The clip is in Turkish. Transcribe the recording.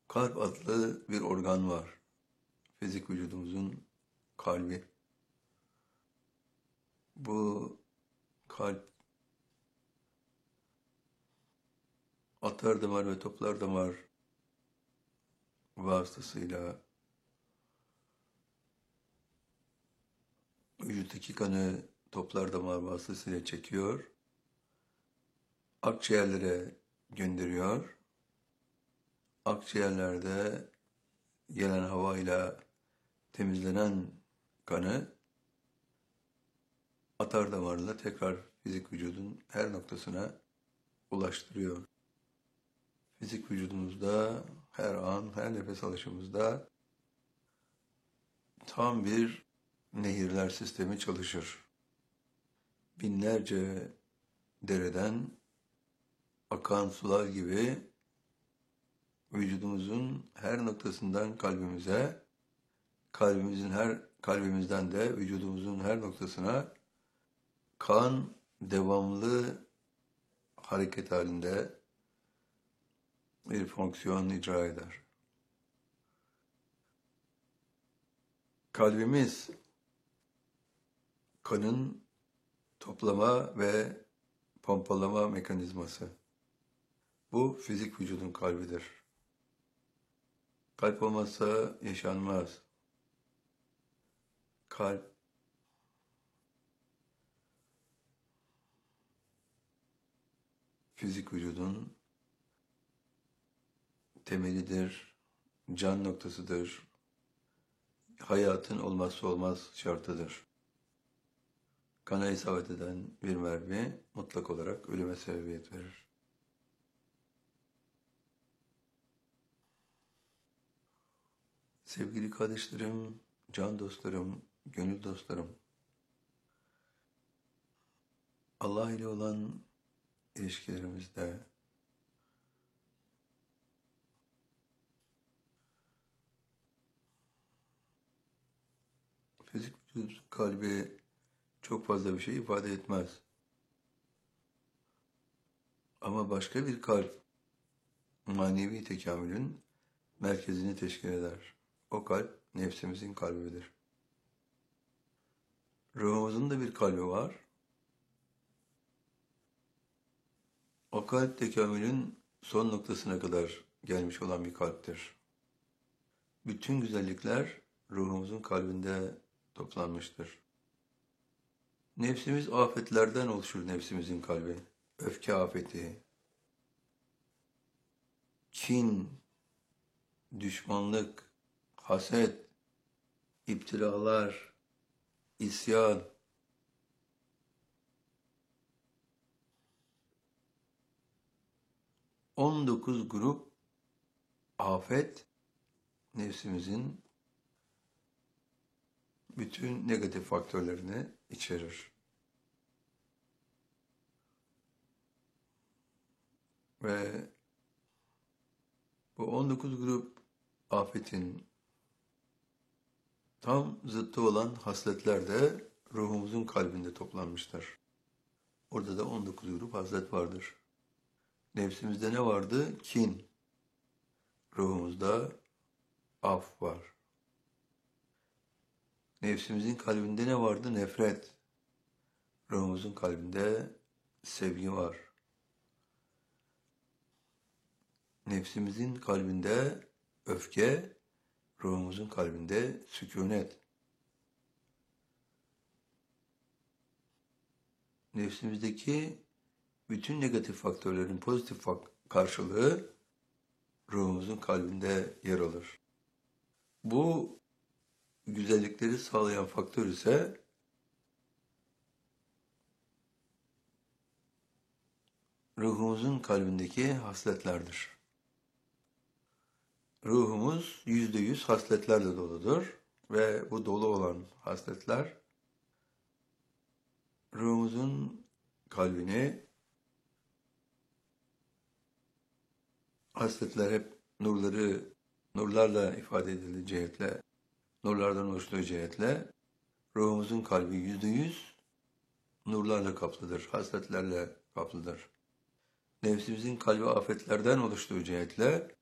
Kalp adlı bir organ var. Fizik vücudumuzun kalbi. Bu kalp atar damar ve toplar damar vasıtasıyla vücuttaki kanı toplar damar vasıtasıyla çekiyor. Akciğerlere gönderiyor. Akciğerlerde gelen havayla temizlenen kanı atar damarla tekrar fizik vücudun her noktasına ulaştırıyor. Fizik vücudumuzda her an, her nefes alışımızda tam bir nehirler sistemi çalışır. Binlerce dereden akan sular gibi vücudumuzun her noktasından kalbimize, kalbimizden de vücudumuzun her noktasına kan devamlı hareket halinde bir fonksiyon icra eder. Kalbimiz kanın toplama ve pompalama mekanizması. Bu fizik vücudun kalbidir. Kalp olmazsa yaşanmaz. Kalp fizik vücudun temelidir, can noktasıdır, hayatın olmazsa olmaz şartıdır. Kana isabet eden bir mermi mutlak olarak ölüme sebebiyet verir. Sevgili kardeşlerim, can dostlarım, gönül dostlarım, Allah ile olan ilişkilerimizde fizik vücut kalbi çok fazla bir şey ifade etmez. Ama başka bir kalp manevi tekamülün merkezini teşkil eder. O kalp nefsimizin kalbidir. Ruhumuzun da bir kalbi var. O kalp tekamülün son noktasına kadar gelmiş olan bir kalptir. Bütün güzellikler ruhumuzun kalbinde toplanmıştır. Nefsimiz afetlerden oluşur, nefsimizin kalbi. Öfke afeti, kin, düşmanlık, haset, iptiralar, isyan. ...19 grup afet nefsimizin bütün negatif faktörlerini içerir. Ve bu 19 grup afetin tam zıttı olan hasletler de ruhumuzun kalbinde toplanmıştır. Orada da 19 grup haslet vardır. Nefsimizde ne vardı? Kin. Ruhumuzda af var. Nefsimizin kalbinde ne vardı? Nefret. Ruhumuzun kalbinde sevgi var. Nefsimizin kalbinde öfke, ruhumuzun kalbinde sükunet. Nefsimizdeki bütün negatif faktörlerin pozitif karşılığı ruhumuzun kalbinde yer alır. Bu güzellikleri sağlayan faktör ise ruhumuzun kalbindeki hasletlerdir. Ruhumuz %100 hasletlerle doludur ve bu dolu olan hasletler ruhumuzun kalbini, hasletler hep nurlarla ifade edildiği cihetle, nurlardan oluştuğu cihetle ruhumuzun kalbi %100 nurlarla kaplıdır, hasletlerle kaplıdır. Nefsimizin kalbi afetlerden oluştuğu cihetle